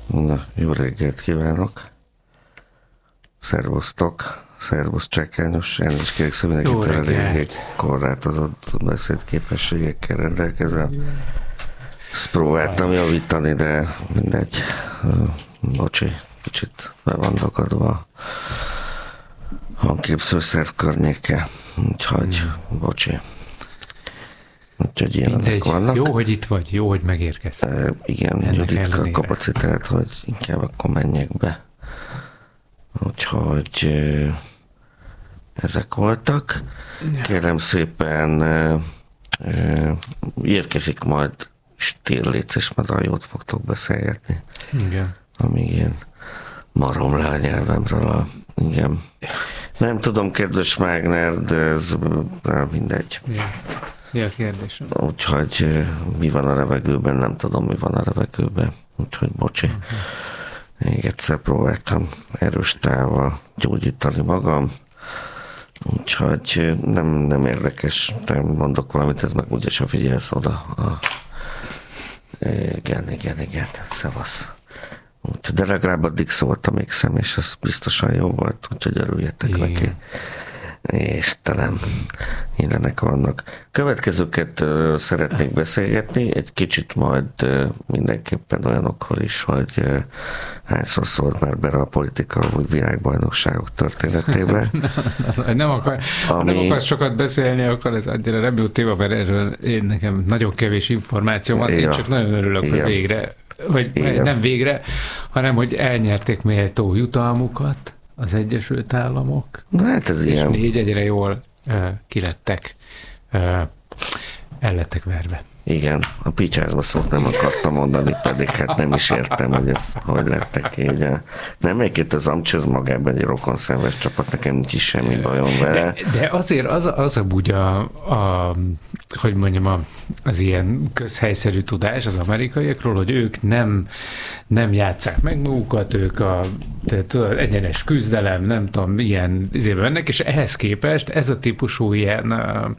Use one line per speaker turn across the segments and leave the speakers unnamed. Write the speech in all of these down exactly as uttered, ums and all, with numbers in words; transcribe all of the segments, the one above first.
Na, jó reggelt kívánok! Szervusztok! Szervusz csekányos! Én is kérek szó, mindenkitől eléggé korlátozott beszédképességekkel rendelkezem. Ezt próbáltam javítani, de mindegy. Bocsi, kicsit be van dagadva a hangképzőszerv környéke. Úgyhogy, bocsi. Úgyhogy ilyenek vannak.
Jó, hogy itt vagy, jó, hogy megérkeztél.
E, igen, Juditka a kapacitált, hogy inkább akkor menjek be. Úgyhogy e, ezek voltak. Kérem szépen e, e, érkezik majd Stirlitz, és majd a jót fogtok beszélgetni.
Igen.
Amíg ilyen marom le a nyelvemről. A, igen. Nem tudom, kedves Mágner, de ez nem mindegy.
Igen. Mi a kérdésem?
Úgyhogy mi van a levegőben, nem tudom, mi van a levegőben. Úgyhogy bocsi. Uh-huh. Még egyszer próbáltam erős távval gyógyítani magam. Úgyhogy nem, nem érdekes, nem mondok valamit, ez meg úgyis figyelsz oda. A... Igen, igen, igen. Szevasz. Úgyhogy, de legalább addig szóltam még szem, és az biztosan jó volt, úgyhogy örüljetek igen. neki. Istenem, ilyenek vannak. Következőket uh, szeretnék beszélgetni, egy kicsit majd uh, mindenképpen olyanokról is, hogy uh, hányszor szólt már bele a politika úgy világbajnokságok történetébe.
nem, akar, ami... nem akar sokat beszélni, akkor ez annyira nem jó téma, mert erről én nekem nagyon kevés információ van, ja. Én csak nagyon örülök, igen. hogy végre, hogy igen. nem végre, hanem hogy elnyerték méltó jutalmukat az Egyesült Államok,
hát ez
és
ilyen.
négy egyre jól uh, kilettek, uh, el lettek verve.
Igen, a picsázba szót nem akartam mondani, pedig hát nem is értem, hogy ez hogy lettek így. Nem, egyébként az Amcsi az magában egy rokonszenves csapat, nekem nincs is semmi bajom vele.
De, de azért az, az a úgy a, a, hogy mondjam, a, az ilyen közhelyszerű tudás az amerikaiakról, hogy ők nem, nem játsszák meg magukat, ők a tehát, egyenes küzdelem, nem tudom, ilyen izében mennek, és ehhez képest ez a típusú ilyen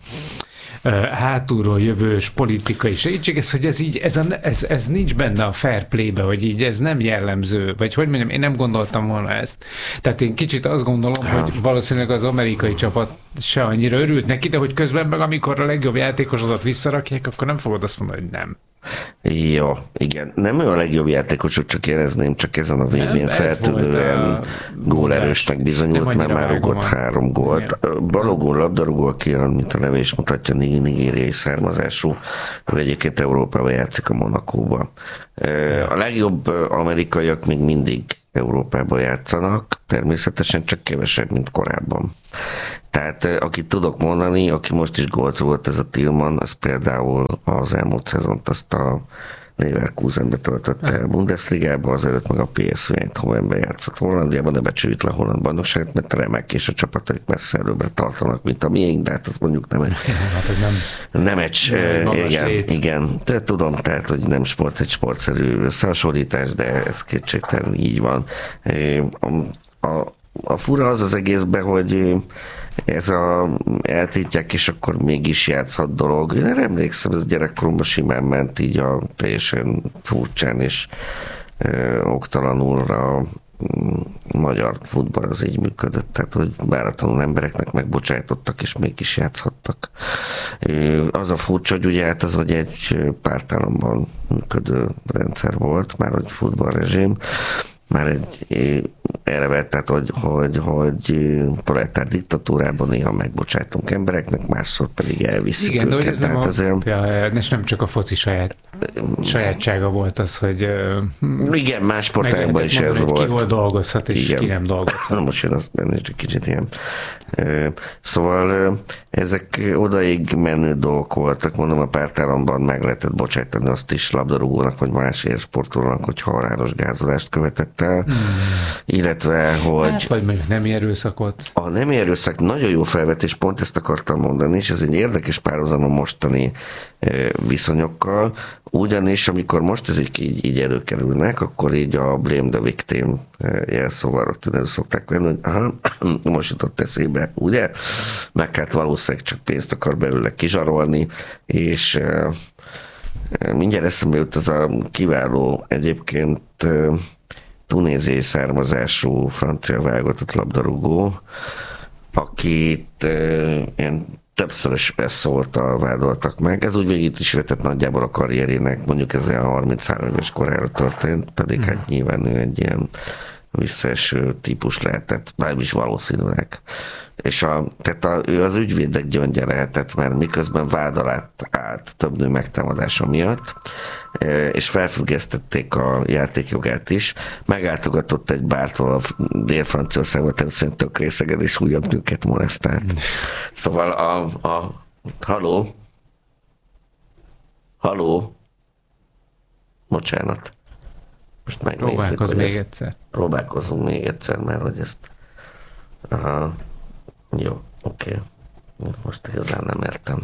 hátulról jövős politikai segítség, ez, hogy ez így, ez, a, ez, ez nincs benne a fair play-be, hogy így ez nem jellemző, vagy hogy mondjam, én nem gondoltam volna ezt. Tehát én kicsit azt gondolom, ha. hogy valószínűleg az amerikai csapat se annyira örült neki, de hogy közben meg amikor a legjobb játékosodat visszarakják, akkor nem fogod azt mondani, hogy nem.
Jó, igen. Nem ő a legjobb játékosot, csak érezném, csak ezen a vé bén feltűnően gólerősnek bizonyult, mert már rúgott három gólt. Balogó labdarúgó, aki, mint a neve is mutatja, nigériai származású, ő egyébként Európában játszik a Monakóba. A legjobb amerikaiak még mindig Európában játszanak, természetesen csak kevesebb, mint korábban. Tehát akit tudok mondani, aki most is gólt volt, ez a Tillman, az például az elmúlt szezont azt a Leverkusenbe töltötte a Bundesligában, azelőtt meg a pé es vé Eindhovenben játszott Hollandiában, de becsüljük le a holland bajnokságot, mert remek, és a csapataik messze előbbre tartanak, mint a miénk, de hát azt mondjuk nem egy, nem, nem egy, igen, igen, de tudom, tehát, hogy nem sport, egy sportszerű összehasonlítás, de ez kétségtelen így van. A, a, a fura az az egészben, hogy ez a eltiltják, és akkor mégis játszhat dolog. Én erre emlékszem, ez gyerekkoromban simán ment így a teljesen furcsán és ö, oktalanul a magyar futball az így működött, tehát hogy váratlanul embereknek megbocsájtottak, és mégis játszhattak. Az a furcsa, hogy ugye hát az, hogy egy pártállamban működő rendszer volt, már egy futballrezsim, már egy eleve, tehát hogy, hogy, hogy proletár diktatúrában néha megbocsájtunk embereknek, másszor pedig elviszik
igen,
őket.
De ez nem, a,
azért...
ja, és nem csak a foci saját, sajátsága volt az, hogy
igen, más sportágban is ez volt.
Ki hol dolgozhat, és igen. ki nem dolgozhat.
Na most én azt benne is egy kicsit ilyen. Szóval ezek odaig menő dolgok voltak, mondom, a pártállamban meg lehetett bocsájtani azt is labdarúgónak, vagy más érsportolónak, hogy halálos gázolást követett el, hmm. illetve, hogy... Hát,
vagy mondjuk nem erőszakot.
A nem erőszak nagyon jó felvetés, pont ezt akartam mondani, és ez egy érdekes párhuzam a mostani viszonyokkal, ugyanis amikor most ezek így, így előkerülnek, akkor így a blame the victim jelszóval rögtön elő szokták venni, hogy aha, most jutott eszébe, ugye? Meg hát valószínűleg csak pénzt akar belőle kizsarolni, és mindjárt eszembe jut az a kiváló egyébként tunéziai származású francia válogatott labdarúgó, akit uh, ilyen többszörös eszoltal vádoltak meg. Ez úgy végig is vetett nagyjából a karrierének, mondjuk ez a harminchárom éves korára történt, pedig hát nyilván ő egy ilyen visszaeső típus lehetett, bármilyen valószínűleg. És a, tehát a, ő az ügyvédek gyöngye lehetett, mert miközben vád alá állt több nő megtámadása miatt, és felfüggesztették a játékjogát is, meglátogatott egy bártól a Dél-Franciaországban természetesen tök részegen, és újabb nőket molesztált. Mm. Szóval a, a haló, haló, bocsánat. Most megnézzük,
próbálkozunk még egyszer.
Próbálkozunk még egyszer, mert hogy ezt... Aha. Jó, oké. Okay. Most igazán nem értem.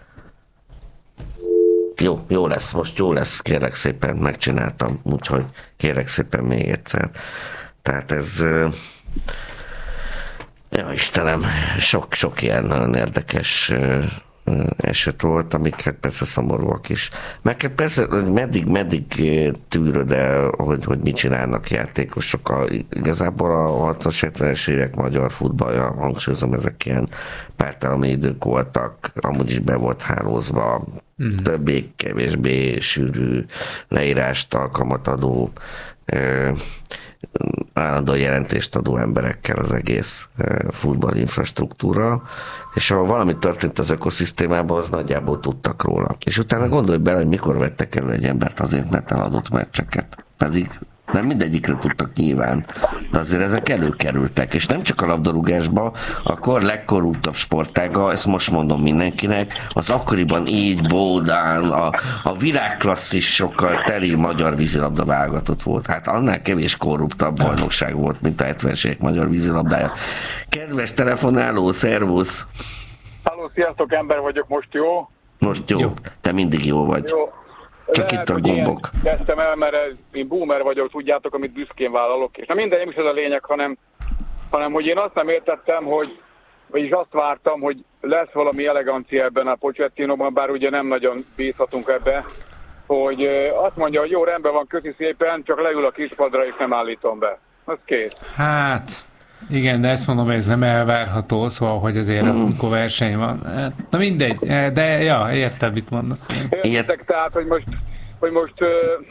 Jó, jó lesz, most jó lesz, kérlek szépen, megcsináltam, úgyhogy kérlek szépen még egyszer. Tehát ez... Ja, Istenem, sok, sok ilyen nagyon érdekes eset volt, amik hát persze szomorúak is. Meg persze, hogy meddig, meddig tűröd el, hogy, hogy mit csinálnak játékosok. A, igazából a hatvanas hetvenes évek magyar futballja, hangsúlyozom, ezek ilyen pártállami idők voltak, amúgy is be volt hálózva, mm. többé-kevésbé sűrű leírást, alkalmat adó, állandó jelentést adó emberekkel az egész futball infrastruktúra, és ha valami történt az ökoszisztémában, az nagyjából tudtak róla. És utána gondolj bele, hogy mikor vettek elő egy embert azért, mert eladott meccseket. Pedig nem mindegyikre tudtak nyilván, de azért ezek előkerültek, és nem csak a labdarúgásban, akkor legkorruptabb sportága, ezt most mondom mindenkinek, az akkoriban így Bódán, a, a világklasszisokkal teli magyar vízilabda válogatott volt. Hát annál kevés korruptabb bajnokság volt, mint a hetvenes évek magyar vízilabdája. Kedves telefonáló, szervusz!
Halló, sziasztok, ember vagyok, most jó?
Most jó, jó. Te mindig jó vagy. Jó. Csak
Lehet,
itt a gombok.
Kezdtem el, mert én boomer vagyok, tudjátok, amit büszkén vállalok. És nem minden, nem is ez a lényeg, hanem, hanem hogy én azt nem értettem, hogy, vagyis azt vártam, hogy lesz valami elegancia ebben a Pochettinóban, bár ugye nem nagyon bízhatunk ebbe, hogy azt mondja, hogy jó, rendben van, köszi szépen, csak leül a kispadra és nem állítom be. Az kész.
Hát... Igen, de ezt mondom, ez nem elvárható, szóval, hogy azért mm. amikor verseny van. Na mindegy, de ja, értem, mit mondasz.
Értek, tehát, hogy most, hogy most uh,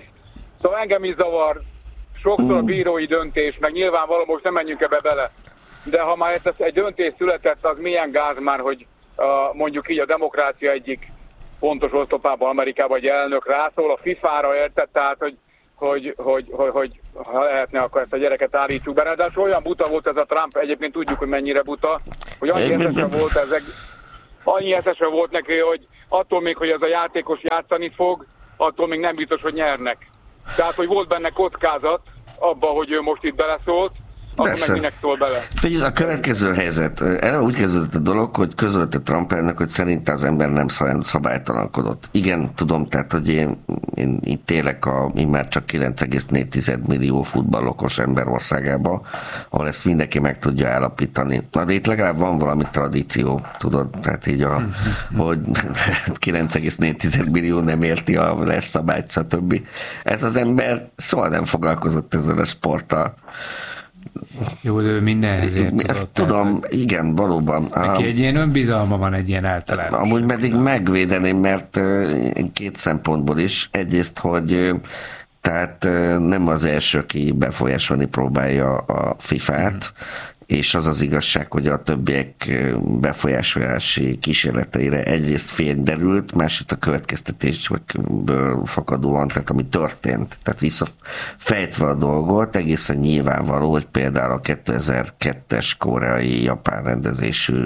szóval engem is zavar sokszor a bírói döntés, meg nyilvánvalóan most nem menjünk ebbe bele. De ha már ez egy döntés született, az milyen gáz már, hogy uh, mondjuk így a demokrácia egyik fontos oszlopában Amerikában egy elnök rászól, a fifára érted, tehát, hogy Hogy, hogy, hogy, hogy ha lehetne, akkor ezt a gyereket állítsuk be. De olyan buta volt ez a Trump, egyébként tudjuk, hogy mennyire buta, hogy annyi eszesen volt ezek, annyi eszesen volt neki, hogy attól még, hogy ez a játékos játszani fog, attól még nem biztos, hogy nyernek. Tehát, hogy volt benne kockázat abban, hogy ő most itt beleszólt, akkor meg minek szól bele.
Figyelj, a következő helyzet. Erre úgy kezdődött a dolog, hogy közölte Trump elnök, hogy szerint az ember nem szabálytalankodott. Igen, tudom, tehát, hogy én, én itt élek a immár csak kilenc egész négy millió futballokos ember országába, ahol ezt mindenki meg tudja állapítani. Na, de itt legalább van valami tradíció, tudod, tehát így a, hogy kilenc egész négy millió nem érti a lesz szabályt, stb. Ez az ember soha nem foglalkozott ezzel a sporttal.
Jó, de ő mindenhez ért.
Ezt tudom, tehát, igen, valóban.
Neki egy ilyen önbizalma van, egy ilyen általános.
Amúgy pedig megvédeném, mert két szempontból is. Egyrészt, hogy tehát nem az első, aki befolyásolni próbálja a fifát, hmm. és az az igazság, hogy a többiek befolyásolási kísérleteire egyrészt fény derült, másrészt a következtetésből fakadóan, tehát ami történt, tehát visszafejtve a dolgot, egészen nyilvánvaló, hogy például a kétezer-kettes koreai-japán rendezésű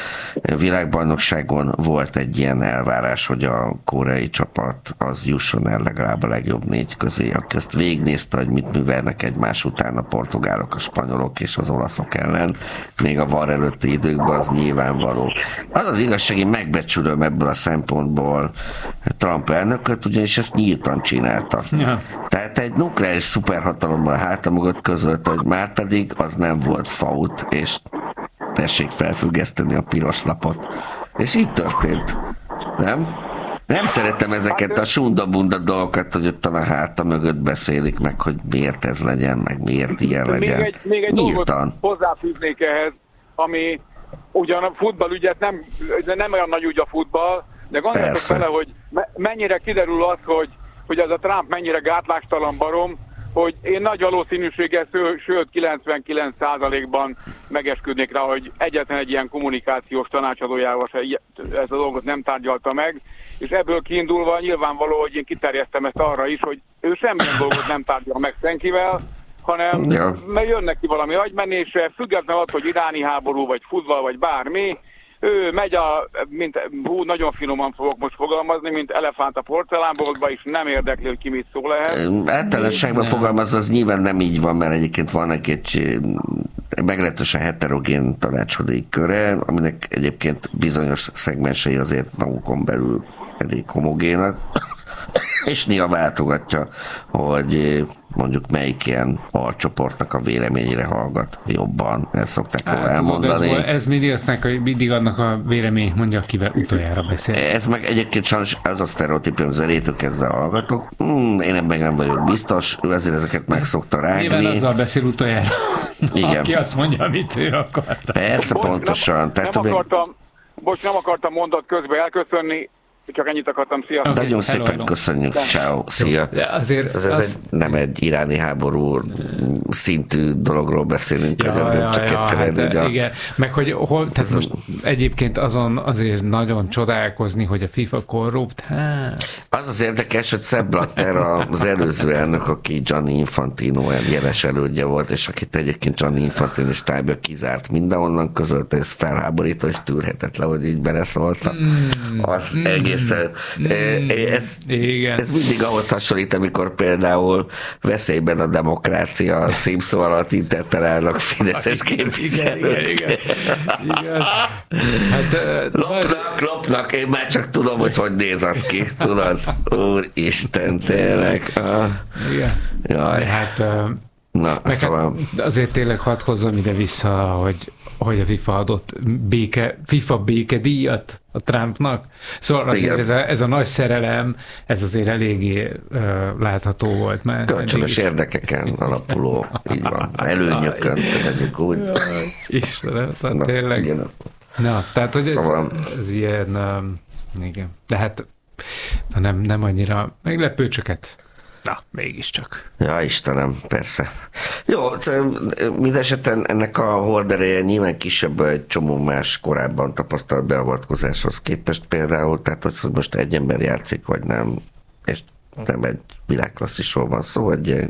világbajnokságon volt egy ilyen elvárás, hogy a koreai csapat az jusson el legalább a legjobb négy közé, aki azt végignézte, hogy mit művelnek egymás után a portugálok, a spanyolok és az olaszok ellen, még a var előtti időkben, az nyilvánvaló. Az az igazság, én megbecsülöm ebből a szempontból Trump elnököt, ugyanis ezt nyíltan csinálta. Ja. Tehát egy nukleáris szuperhatalommal háta mögött közölte, hogy már pedig az nem volt fault, és tessék felfüggeszteni a piros lapot. És így történt. Nem? Nem szeretem ezeket a sundabunda dolgokat, hogy ott a háta mögött beszélik meg, hogy miért ez legyen, meg miért ilyen legyen.
Még egy, még egy dolgot hozzáfűznék ehhez, ami ugyan a futballügyet nem, nem olyan nagy ügy a futball, de gondoljatok bele, hogy mennyire kiderül az, hogy, hogy az a Trump mennyire gátlástalan barom, hogy én nagy valószínűséggel, sőt kilencvenkilenc százalékban megesküdnék rá, hogy egyetlen egy ilyen kommunikációs tanácsadójával se ezt a dolgot nem tárgyalta meg, és ebből kiindulva nyilvánvaló, hogy én kiterjesztem ezt arra is, hogy ő semmilyen dolgot nem tárgyal meg senkivel, hanem ja. mert jön neki valami agymenése, függetlenül attól, hogy iráni háború, vagy futball, vagy bármi, ő megy a, mint, hú, nagyon finoman fogok most fogalmazni, mint elefánt a porcelánboltba, és nem érdekli, hogy ki mit szól ehhez.
Általánosságban fogalmazva, az nyilván nem így van, mert egyébként van egy meglehetősen heterogén tanácsadói köre, aminek egyébként bizonyos szegmensei azért magukon belül elég homogénak, és néha váltogatja, hogy mondjuk melyik ilyen alcsoportnak a véleményére hallgat jobban, ezt szokták róla elmondani.
Ez, ez mindig, aztán, hogy mindig annak a vélemény mondja, akivel utoljára beszél.
Ez meg egyébként sajnos az a sztereotípium, hogy rétől kezdve hallgatok. Hmm, én ebben nem vagyok biztos, ő ezért ezeket meg szokta rágni.
Nyilván azzal beszél utoljára,
igen.
Aki azt mondja, amit ő akarta.
Persze, bocs, pontosan.
Nem,
Tehát,
nem, akartam, bocs, nem akartam mondat közben elköszönni, csak ennyit akartam, szia.
Okay, nagyon szépen hello, köszönjük, ciao, szia.
De azért
ez, ez az... egy, nem egy iráni háború szintű dologról beszélünk,
ja,
hogy
ja,
csak
ja,
egyszerűen
hát,
a...
igen, meg hogy hol, tehát most egyébként azon azért nagyon csodálkozni, hogy a FIFA korrupt, hát...
Az az érdekes, hogy Sepp Blatter az előző elnök, aki Gianni Infantino jeles elődje volt, és akit egyébként Gianni Infantino és tájből kizárt mindenhonnan, közölte, ez felháborító és tűrhetetlen, hogy így beleszóltam. Mm, az mm. egész Mm, ez, ez mindig ahhoz hasonlít, amikor például veszélyben a demokrácia címszó alatt interpelálnak fideszes képviselők.
Igen, igen, igen. igen. Hát,
lopnak, lopnak, én már csak tudom, hogy hogy néz az ki, tudod? Úristen, tényleg. Ah.
Igen.
Jaj.
Hát,
Na, szóval...
azért tényleg hadd hozzam ide vissza, hogy, hogy a FIFA adott béke, FIFA békedíjat a Trumpnak. Szóval azért ez a, ez a nagy szerelem, ez azért eléggé uh, látható volt. Mert
kölcsönös eddig... érdekeken alapuló, így van, előnyökön, tegyük úgy.
Istenem, tehát tényleg. Igen. Na, tehát, hogy szóval... ez, ez ilyen, um, igen, de hát nem, nem annyira meglepő, csak hát na, mégiscsak.
Ja, Istenem, persze. Jó, mindeseten ennek a hordereje nyilván kisebb egy csomó más korábban tapasztalt beavatkozáshoz képest például, tehát hogy most egy ember játszik, vagy nem, és nem egy világklasszisról van szó, egy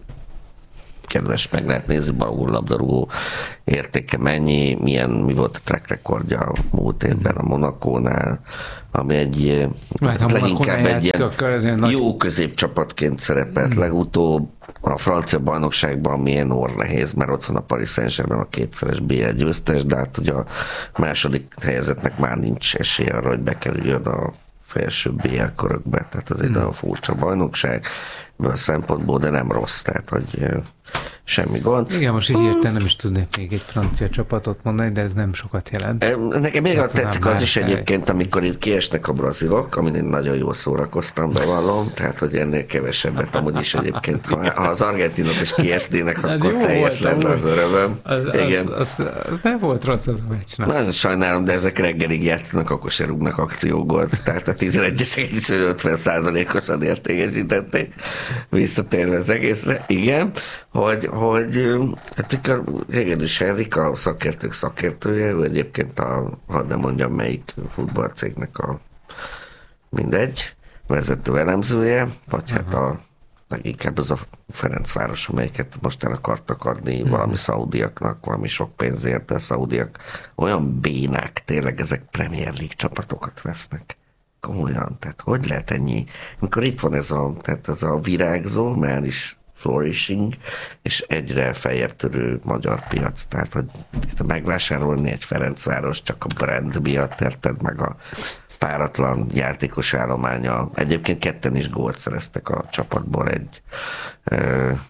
kedves, meg lehet nézni, balgó labdarúgó értéke mennyi, milyen, mi volt a track rekordja a múlt évben a Monacónál, ami egy
hát,
leginkább egy ilyen jó nagy... középcsapatként szerepelt. Mm. Legutóbb a francia bajnokságban milyen orr nehéz, mert ott van a Paris Saint-Germain a kétszeres bé egy győztes, de hát ugye a második helyezetnek már nincs esélye arra, hogy bekerüljön a felső bé er körökbe, tehát ez egy mm. nagyon furcsa bajnokság a szempontból, de nem rossz, tehát hogy semmi gond.
Igen, most így értem, nem is tudnék még egy francia csapatot mondani, de ez nem sokat jelent.
Nekem még azt tetszik az is egyébként, amikor itt kiesnek a brazilok, amin én nagyon jól szórakoztam, bevallom, tehát hogy ennél kevesebbet amúgy is egyébként. Ha, ha az argentinok is kiesnének, akkor teljes lenne az örömöm.
Az, Igen. Az, az, az nem volt rossz az a meccs.
Nagyon sajnálom, de ezek reggelig játszanak, akkor se rúgnak akciógolt. Tehát a tizenegyeseket is ötven százalékosan értékesítették, visszatérve az egészre. Igen, hogy, hogy hát mikor Hegedűs Henrik, a szakértők szakértője, ő egyébként a, hadd nem mondjam melyik futballcégnek a mindegy, vezető elemzője, vagy uh-huh. hát a leginkább az a Ferencváros, amelyiket most el akartak adni uh-huh. valami szaudiaknak, valami sok pénzért, de a szaudiak olyan bénák, tényleg ezek Premier League csapatokat vesznek. Komolyan, tehát hogy lehet ennyi? Amikor itt van ez a, tehát ez a virágzó, már is flourishing, és egyre feljebb törő magyar piac. Tehát, hogy megvásárolni egy Ferencváros csak a brand miatt, érted, meg a páratlan játékos állománya. Egyébként ketten is gólt szereztek a csapatból, egy ö,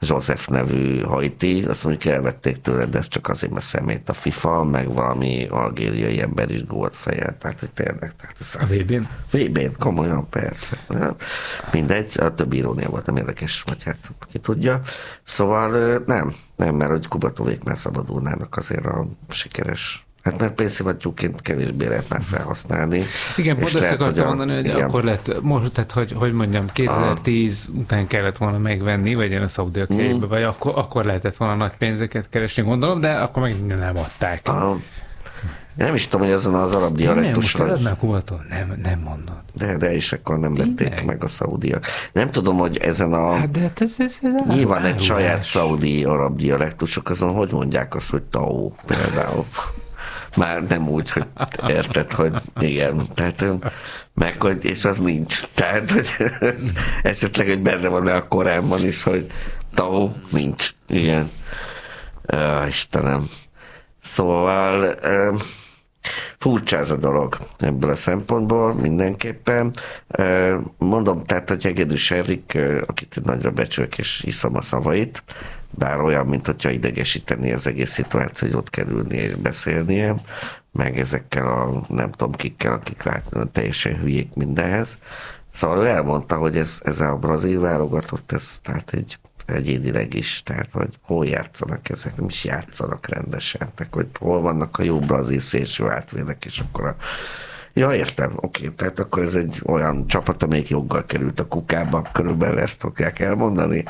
Joseph nevű haiti, azt mondjuk elvették tőle, de ez csak azért, mert szemét a FIFA, meg valami algériai ember is gólt fejel. Tehát, hogy tényleg. Tehát ez
a vé bén?
vé bén, komolyan, persze. Mindegy, a többi irónia volt, nem érdekes, vagy hát ki tudja. Szóval nem, nem, mert hogy Kubatovék már szabadulnának azért a sikeres. Hát mert pénzszivattyúként kevésbé lehet már felhasználni.
Igen, pont ezt akartam mondani, hogy igen. Akkor lett, most, tehát hogy, hogy mondjam, kétezer-tíz ah. után kellett volna megvenni, vagy ilyen a szaudiak helyébe, mm. vagy akkor, akkor lehetett volna nagy pénzeket keresni, gondolom, de akkor meg nem adták. Ah.
Nem is tudom, hogy azon az arab dialektusra...
Nem, most eladnák Kubaton? Nem, nem mondod.
De, de is akkor nem vették Tényleg? meg a szaudiak. Nem tudom, hogy ezen a...
Hát de ez, ez, ez
nyilván egy saját szaudi arab dialektusok, azon hogy mondják azt, hogy tau például. Már nem úgy, hogy érted, hogy igen, tehát meg, hogy, és az nincs. Tehát, hogy esetleg, hogy benne van a Koránban is, hogy tau nincs. Igen. Uh, Istenem. Szóval uh, furcsa ez a dolog ebből a szempontból mindenképpen. Uh, mondom, tehát, hogy Hegedűs Erik, uh, akit nagyra becsülök, és iszom a szavait, bár olyan, mint hogyha idegesíteni az egész szituáció, hogy ott kell ülni és beszélnie, meg ezekkel a nem tudom kikkel, akik rá teljesen hülyék mindenhez. Szóval ő elmondta, hogy ez, ez a brazil válogatott, ez tehát egy egyénileg is, tehát hogy hol játszanak ezek, nem is játszanak rendesen, tehát hogy hol vannak a jó brazil szélső átvédek, és akkor a ja, értem, oké, tehát akkor ez egy olyan csapat, amelyik joggal került a kukába, körülbelül ezt tudják elmondani,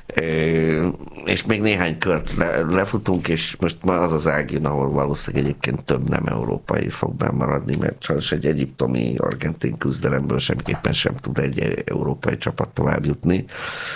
és még néhány kört le, lefutunk, és most már az az ág jön, ahol valószínűleg egyébként több nem európai fog bennmaradni, mert sajnos egy egyiptomi argentin küzdelemből semmiképpen sem tud egy európai csapat tovább jutni.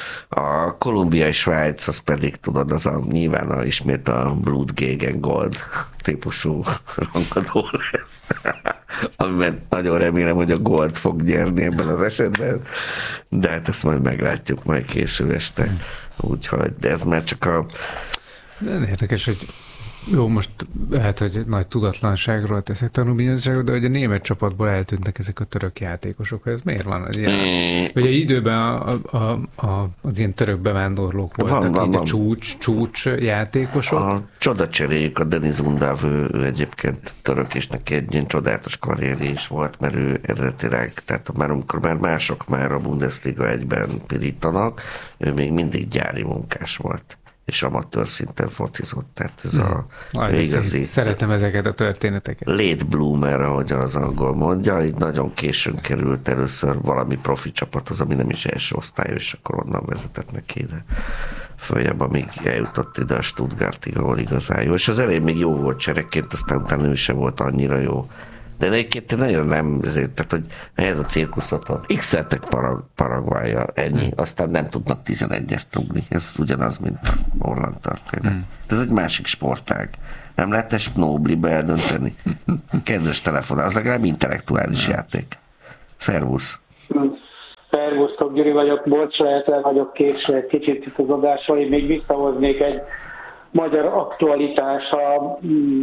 A kolumbiai Svájc, az pedig tudod, az a nyilván a, ismét a Blood Gegen Gold típusú rangadó lesz. Amiben nagyon remélem, hogy a Gold fog nyerni ebben az esetben, de hát ezt majd meglátjuk majd késő este. Úgyhogy, de ez már csak a...
De érdekes, hogy jó, most lehet, hogy nagy tudatlanságról teszek tanulmányosságot, de hogy a német csapatból eltűntek ezek a török játékosok. Ez miért van? Az ilyen, hogy egy időben a, a, a, az ilyen török bevándorlók voltak, van, van, így van. A csúcs, csúcs játékosok.
A csodacseréjük, a Deniz Undav, ő, ő egyébként török, és neki egy ilyen csodálatos karrierje is volt, mert ő eredetileg, tehát már amikor már mások már a Bundesliga egyben pirítanak, ő még mindig gyári munkás volt, és amatőr szinten focizott, tehát ez a
Aj, igazi... Szeretem ezeket a történeteket.
Late bloomer, ahogy az angol mondja, így nagyon későn került először valami profi csapathoz, ami nem is első osztály, és akkor onnan vezetett neki ide. Följebb, amíg eljutott ide a Stuttgartig, ahol igazán jó. És az elején még jó volt csereként, aztán utána ő sem volt annyira jó. De egyébként nagyon nem, ezért, tehát, hogy ehhez a cirkuszot van. X-eltek Parag, Paraguaya, ennyi. Hmm. Aztán nem tudnak tizenegyest rúgni. Ez ugyanaz, mint a holland történet. Hmm. Ez egy másik sportág. Nem lehetne Snoblibe eldönteni. Kedves telefon, az legalább intellektuális hmm. játék. Szervusz!
Szervusztok, Gyuri vagyok, bocs, lehet el vagyok késve egy kicsit itt az adásra, én még visszahoznék egy magyar aktualitás a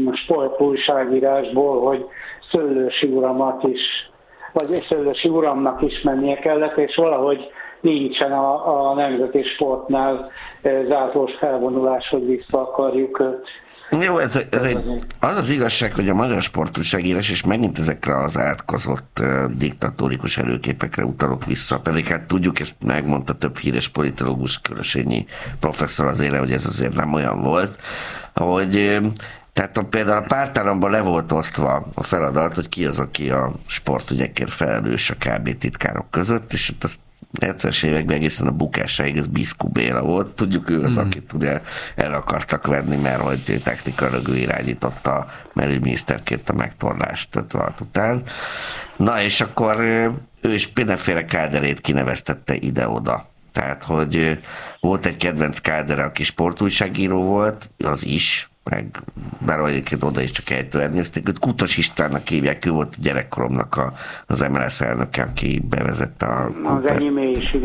sportújságírásból, hogy Szőlősi uramat is, vagy Szőlősi uramnak is mennie kellett, és valahogy nincsen a, a nemzeti sportnál zászlós felvonulás, hogy vissza akarjuk őt.
Jó, ez, ez egy, az az igazság, hogy a magyar sportújságírás, és megint ezekre az átkozott uh, diktatórikus előképekre utalok vissza, pedig hát tudjuk, ezt megmondta több híres politológus, Körösényi professzor az éle, hogy ez azért nem olyan volt, hogy uh, tehát a, például a pártállamban le volt osztva a feladat, hogy ki az, aki a sportügyekért felelős a ká bé titkárok között, és ott azt hetvenes években egészen a bukásáig ez Biszku Béla volt. Tudjuk, ő az, mm. akit ugye el akartak venni, mert hogy technikailag ő irányította belügyminiszterként a megtorlást ötvenhat után. Na és akkor ő is mindenféle káderét kineveztette ide-oda. Tehát, hogy volt egy kedvenc kádere, aki sportújságíró volt, az is, meg bár egyébként oda is csak ejtőernyőzték, őt Kutas Istvánnak hívják, ő volt a gyerekkoromnak a, az em el es elnöke, aki bevezette a
Cooper. Az enyémé is, igen.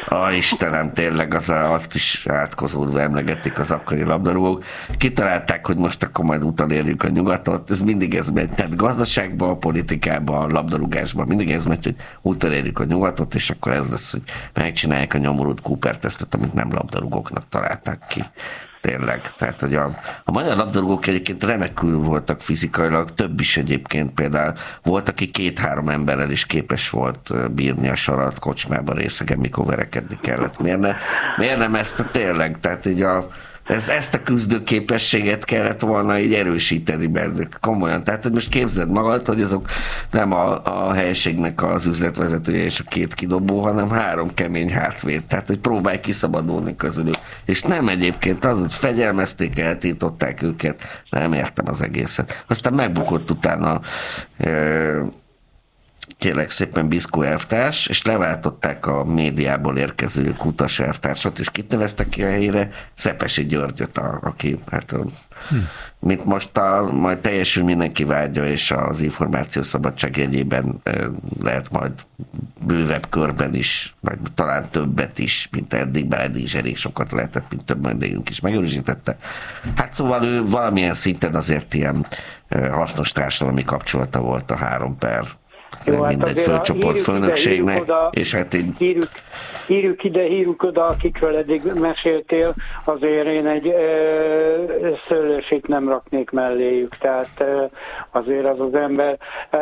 A Istenem, tényleg az, azt is átkozódva emlegetik az akkori labdarúgók. Kitalálták, hogy most akkor majd utolérjük a nyugatot. Ez mindig ez megy. Tehát gazdaságban, a politikában, a labdarúgásban mindig ez megy, hogy utolérjük a nyugatot, és akkor ez lesz, hogy megcsinálják a nyomorult Cooper-tesztet, amit nem labdarúgóknak találták ki. Tényleg. Tehát, hogy a, a magyar labdarúgók egyébként remekül voltak fizikailag, több is egyébként, például volt, aki két-három emberrel is képes volt bírni a sarat kocsmában részegen, mikor verekedni kellett. Miért, ne, miért nem ezt a tényleg? Tehát így a, ez, ezt a küzdőképességet kellett volna így erősíteni bennük, komolyan. Tehát, hogy most képzeld magad, hogy azok nem a, a helységnek az üzletvezetője és a két kidobó, hanem három kemény hátvéd. Tehát, hogy próbálj kiszabadulni közülük. És nem egyébként az, hogy fegyelmezték, eltiltották őket. Nem értem az egészet. Aztán megbukott utána e, kérlek szépen Biszkó elvtárs, és leváltották a médiából érkező Kutas elvtársat, és kit neveztek ki a helyére? Szepesi Györgyöt, a, aki, hát, hm. mint most a, majd teljesül mindenki vágya, és az információszabadság jegyében lehet majd bővebb körben is, vagy talán többet is, mint eddig, bár eddig is elég sokat lehetett, mint több vendégünk is megerősítette. Hát szóval ő valamilyen szinten azért ilyen hasznos társadalmi kapcsolata volt a három per jó, mindegy hát fölcsoport főnökségnek, és hát így...
Hírjuk, hírjuk ide, hírjuk oda, akikről eddig meséltél, azért én egy ö, szőlősét nem raknék melléjük, tehát ö, azért az az ember ö,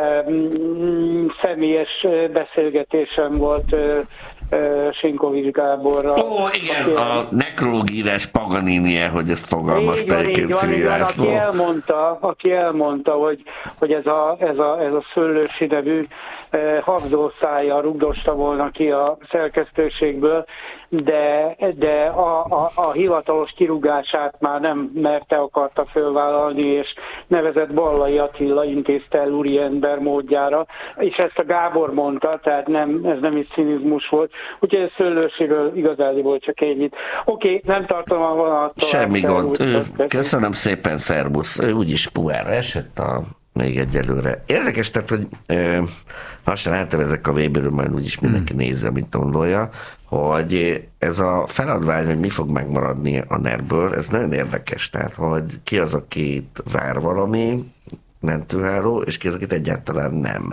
személyes beszélgetésem volt ö, Sinkovics Gáborral.
Ó, igen, aki, a nekrológírás Paganinie, hogy ezt fogalmazta egyébként Cili László.
Aki elmondta, aki elmondta, hogy, hogy ez a, ez a, ez a Szőlősi nevű eh, habzószájjal rugdosta volna ki a szerkesztőségből, de, de a, a, a hivatalos kirúgását már nem merte, akarta fölvállalni, és nevezett Ballai Attila intézte el úriember módjára, és ezt a Gábor mondta, tehát nem, ez nem is cinizmus volt, úgyhogy ez Szőlősiről igazából csak ennyit. Oké, okay, nem tartom a vonattól.
Semmi gond. Ő, köszönöm szépen, szervusz. Ő úgyis puhára esett a még egyelőre. Érdekes, tehát, hogy ö, lassan eltevezek a Weberről, majd úgyis mindenki hmm. nézze, amit gondolja, hogy ez a feladvány, hogy mi fog megmaradni a nerből, ez nagyon érdekes. Tehát, hogy ki az, akit vár valami mentőháló, és ki az, akit egyáltalán nem.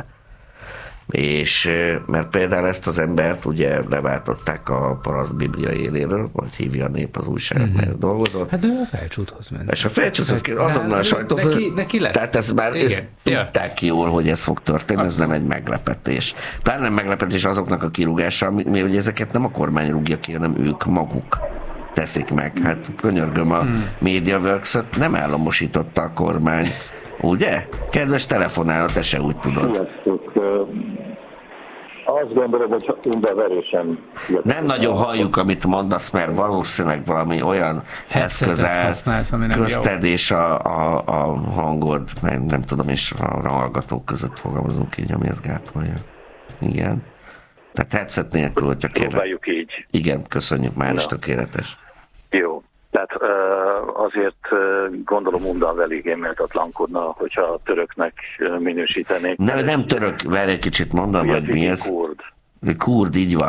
És mert például ezt az embert ugye leváltották a paraszt biblia éléről, vagy hívja a nép az újságot, mm-hmm. mert ez dolgozott.
Hát ő a Felcsúthoz ment.
És a Felcsúthoz azonnal a sajtó.
Neki, neki lett.
Tehát ez már ezt tudták jól, hogy ez fog történni, ez nem egy meglepetés. Pláne nem meglepetés azoknak a kirúgása, mi ugye ezeket nem a kormány rúgja ki, hanem ők maguk teszik meg. Hát könyörgöm, a hmm. MediaWorks-ot nem államosította a kormány. Ugye? Kedves telefonáló, te se úgy tudod.
Azt gondolom, hogy undaverésen...
Nem nagyon halljuk, amit mondasz, mert valószínűleg valami olyan eszköz áll közted és a, a, a hangod, mert nem tudom, és a hallgatók között fogalmazunk így, ami ezt gátolja. Igen. Tehát headset nélkül, hogyha kérlek.
Próbáljuk így.
Igen, köszönjük, már is tökéletes.
Jó. Tehát azért gondolom undan velég méltatlankodna, hogyha a töröknek minősítenék.
Nem, nem török, várj egy kicsit mondom, hogy mi ez.
Kurd.
Kurd, így van.